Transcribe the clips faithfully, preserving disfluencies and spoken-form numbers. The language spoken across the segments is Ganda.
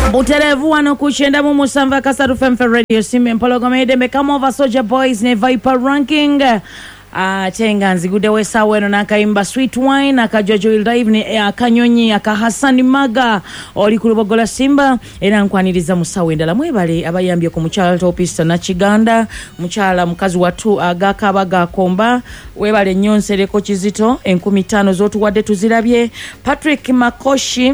Buterevu wano kuchenda mu musanva kasatu F M Radio Simbe Mpologomede Become Over Soldier Boys ne Viper Ranking. Ah, tenga nzigude wesa weno nakaimba Sweet Wine akajojo live ne akanyonyi akahasani maga oli kulubogola Simba era nkwaniriza musawe ndala mwebale abayambye ku muchala Topista na Kiganda muchala mukazi watu agakabaga komba webale nyonsereko Kizito enkumi ttaano zotu wadde tuzirabye Patrick Makoshi.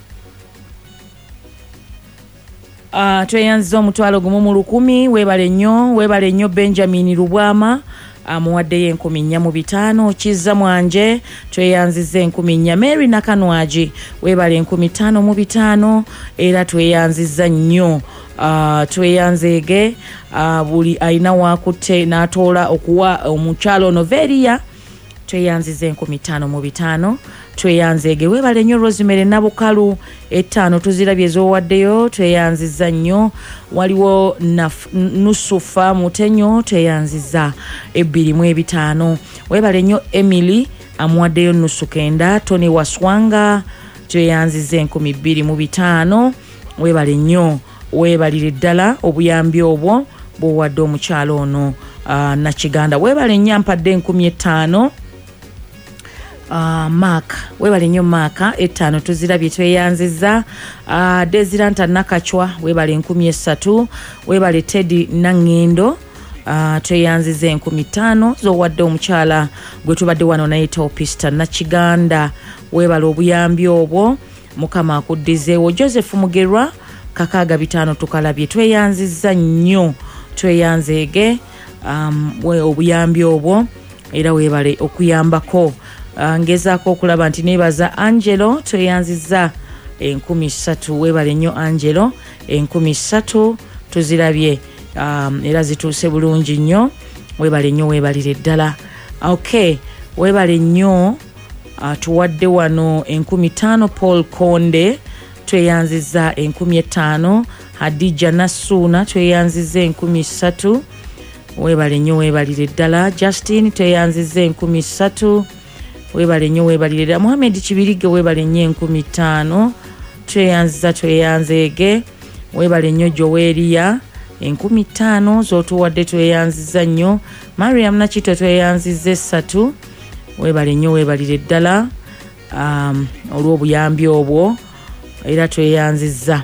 Uh, tweyanziza omutwalo gumu mu lukumi webale nnyo webale nnyo Benjamin Rubwama amuwaddeyo enkumi nnya mu bitaano Kizza Mwanje tweyanziza enkumi nnya Mary Nakanwaji webale enkumi ttaano mu bitaano era tweyanziza nnyo uh, tweyanzeege uh, buli ayina wakutte n'atoola okuwa omukyalo Noveria tweyanziza enkumi ttaano mu bitaano tweyanzeege webale nnyo Rosemary Nabukalu ettaano tuzirabye z'owaddeyo tweyanziza nnyo waliwo Nusufa Mutenyo tweyanziza ebbiri mu ebitaano webale nnyo Emily amuwaddeyo nusu kenda Tony Waswanga tweyanziza enkumi bbiri mu bitaano webale nnyo webalire ddala obuyambi obwo bw'owadde omukyalo ono uh, na Kiganda webale nnyo ampadde enkumi ettaano Uh, Mark webale nnyo Mark ettaano tuzirabye tweyanziza uh, Desiranta Nakachwa webale enkumi essatu webale Teddy Nangendo uh, tweyanziza enkumi ttaano z'owadde omukyala gwe tubadde wano naye Topista na Kiganda webale obuyambi obwo mukama akuddizeewo Joseph Mugerwa kakaaga bitaano tukalabye tweyanziza nnyo tweyanzeege um, we obuyambi obwo era webale okuyambako. Uh, ngezaako okulaba nti nebaza Angelo tweyanziza enkumi ssatu webale nnyo Angelo enkumi ssatu tuzirabye um, era zituuse bulungi nnyo webale nnyo webalire ddala. Okay, webale nnyo uh, tuwadde wano enkumi ttaano Paul Konde tweyanziza enkumi ettaano Hadija Nasuna tweyanziza enkumi ssatu webale nnyo webalire ddala. Justin tweyanziza enkumi ssatu webale nnyo webalire. Mohamed Kibirige webale nnyo enkumi ttaano tweyanziza tweyanzeege webale nnyo Joweria enkumi ttaano z'otuwadde tweyanziza nnyo. Mariam Nakito tweyanziza essatu webale nnyo webalire ddala um, olw'obuyambi obwo era tweyanziza.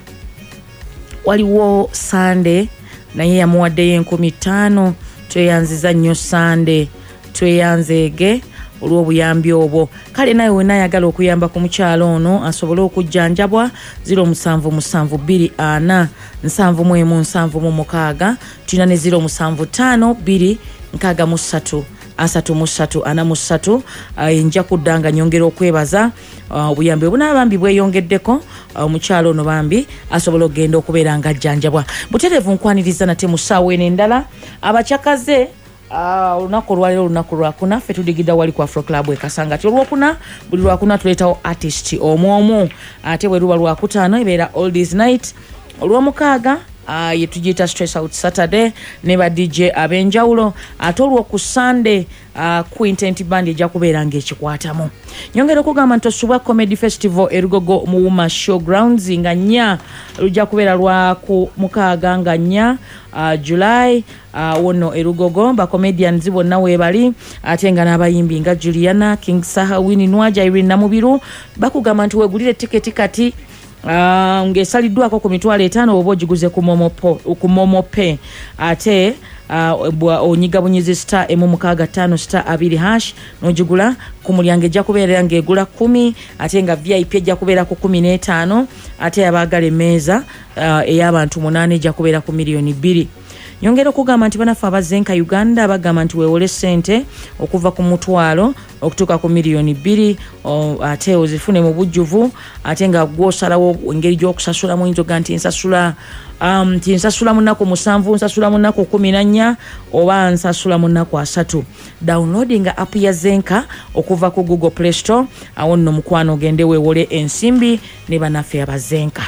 Waliwo Sande naye yamuwaddeyo enkumi ttaano tweyanziza nnyo Sande tweyanzeege olw'obuyambi obwo. Kale naye wena ayagala okuyamba ku mukyalo ono asobole okujjanjabwa zero musanvu musanvu bbiri ana nsanvu mu emu nsanvu mu mukaaga tulina ne zero musanvu ttaano bbiri nkaaga mu ssatu asatu mu ssatu ana mu ssatu. Nja kuddanga nyongera okwebaza obuyambi obuna bambi bweyongeddeko omukyalo ono bambi asobola okgenda okubeera nga ajjanjabwa. Butereevu nkwaniriza nate mu ssaawa eno endala abakyakaze. Ah, uh, lunaku lwalero lunaku lwakuna ffe tudigidda wali ku Afro Club ekasanga ti olwokuna buli lwakuna tuleetawo artist omu omu ate bwe luba lwakutaano ebeera oldies night olw'omukaaga uh, ye tugiyita stress out Saturday ne ba D J ab'enjawulo ate olw'oku Sunday uh, Quintet Band ejja kubeera ng'ekikwatamu. Nyongera okugamba nti Osubwa Comedy Festival erugogo mu Wuma Showgrounds nga nnya lujja kubeera lwa ku mukaaga nga nnya uh, July uh, wono erugogo ba comedians bonna webali ate nga n'abayimbi nga Juliana King Saha Winnie Nwaja Irene Namubiru bakugamba nti wegulire tiketi kati uh, ng'esaliddwako ku mitwalo etaano oba ogiguze ku Momopo ku Momope ate uh, onyiga bunyizi star emu mukaaga ttaano star abiri hash n'ogigula ku mulyango ejja kubeera ng'egula kumi ate nga V I P ejja kubeera ku kumi n'etaano ate abaagala emmeeza uh, ey'abantu munaana ejja kubeera ku miliyoni bbiri. Nyongera okugamba nti banafu abazenka Uganda bagamba nti weewole ssente okuva ku mutwalo okutuuka ku miliyoni bbiri ate ozifune mu bujjuvu ate nga gw'osalawo engeri gy'okusasula mu yinza nti nsasula um, nti nsasula mu nnaku musanvu nsasula mu nnaku kumi na nnya oba nsasula mu nnaku asatu. Downloading app ya Zenka okuva ku Google Play Store awo nno mukwano ogende weewole ensimbi ne banaffe abazenka.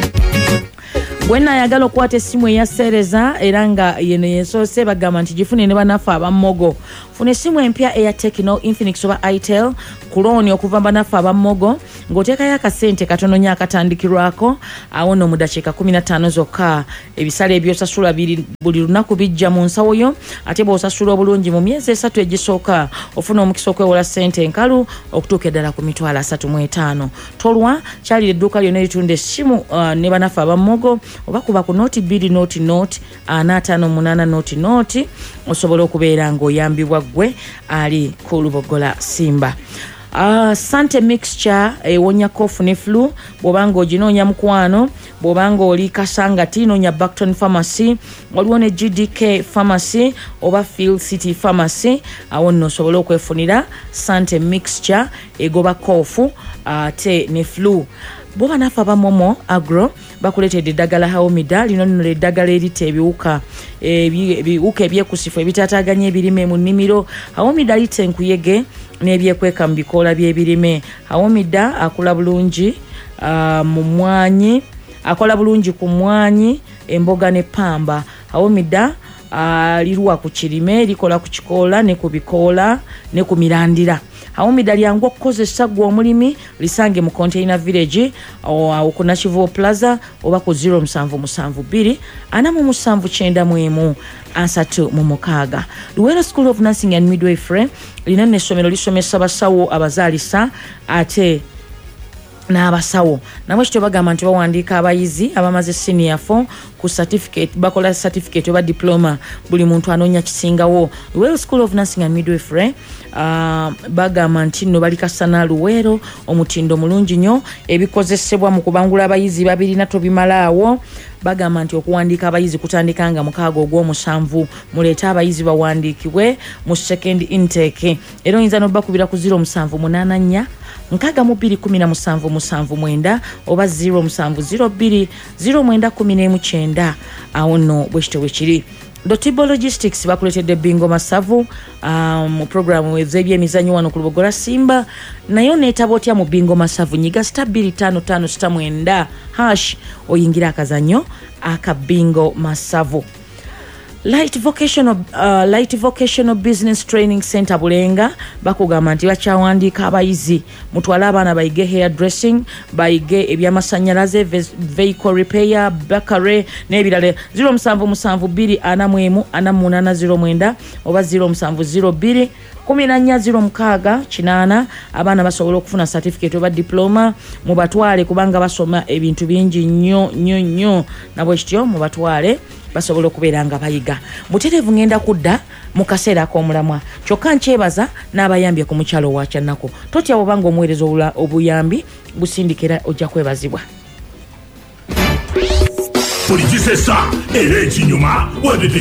Bwena ayagala okukwata essimu eya Sereza era nga yene yesoose bagamba nti gifune ne banafa abammogo funa essimu empya eya Tecno, Infinix oba Itel ku looni okuva banafu abammogo ng'oteekayo akasente katono nnyo akatandikirwako awo nno mu dakiika kumi na ttaano zokka. Ebisale ebyosasula buli lunaku bijja mu nsawo yo ate bw'osasula obulungi mu myezi esatu egisooka ofuna omukisa okwewola ssente enkalu okutuuka eddala ku mitwalo asatu mu etaano. Tolwa kyalira edduuka lyonna eritunda essimu uh, ne banafu abammogo oba kuba ku nooti bbiri nooti nooti ana ataano munaana nooti nooti osobola okubeera ng'oyambibwa ggwe ali ku Lubogola Simba. Uh, Sante mixture ewonya kofu ne flu bw'obanga oginoonya mukwano bw'obanga oli Kasangati noonya Backton Pharmacy waliwo ne G D K Pharmacy oba Field City Pharmacy awo nno osobola okwefunira Sante mixture egoba kofu ate uh, ne flu. Bwoba nafa abamomo agro bakuleetedde eddagala Haomida lino nno eddagala erita ebiwuka ebiwuka ebyekusifu ebitaataaganya ebirime mu nnimiro. Haomida lita enkuyege n'ebyekweka mu bikoola by'ebirime. Haomida akola bulungi uh, mu mwanyi akola bulungi ku mwanyi emboga ne pamba. Haomida alirwa uh, ku kirime likola ku kikoola ne ku bikoola ne ku mirandira. Haomida lyangu okukozesa gwe omulimi lisange mu Container Village awo ku Nakivubo Plaza oba ku zero seven seven two two ana mu musanvu kyenda mu emu ansatu mu mukaaga. Luwero School of Nursing and Midwifery lina n'essomero lisomesa basawo abazaalisa ate n'abasawo namwe kityo bagamba nti bawandiika abayizi abamaze senior four ku certificate bakola certificate oba diploma buli muntu anoonya kisingawo. Luwero School of Nursing and Midwifery uh, bagamba nti nno balikasana Luwero omutindo mulungi nnyo ebikozesebwa mu kubangula abayizi babirina tobimalaawo. Bagamba nti okuwandiika abayizi kutandikanga mukaaga ogw'omusanvu muleeta abayizi bawandiikibwe mu second intake era oyinza n'obbakubira ku zero seven eight nine nkaga mu bbiri kumi na musanvu musanvu mwenda oba zero seven zero two zero nine one nine nine awo nno bwe kityo bwe kiri. Dotibo Logistics bakuleetedde Bingo Masavu mu um, programu ez'ebyemizannyo wano ku Lubogola Simba nayo neetaba otya mu Bingo Masavu nyiga star two five five star nine hash oyingira akazannyo aka Bingo Masavu. Light Vocational uh, Light Vocational Business Training Center Bulenga bakugamba nti bakyawandiika abayizi mutwala abaana bayige hair dressing bayige ebyamasanyalaze vehicle repair bakare n'ebirala. zero seven seven two two ana mwemu ana munana zero nine oba zero seven zero two kumi na nnya zero mukaaga kinaana abaana basobola okufuna certificate oba diploma mu batwale kubanga basoma ebintu bingi nnyo nnyo nnyo nabwe kityo mu batwale basobola okubeera nga bayiga. Mutereevu ngenda kudda mu kaseera ak'omulamwa kyokka nkyebaza n'abayambye ku mukyalo wa Kyannako. Totya bw'obanga omuweereza obuyambi busindikira ojja kwebazibwa. Polijisesa era ekinyuma wadde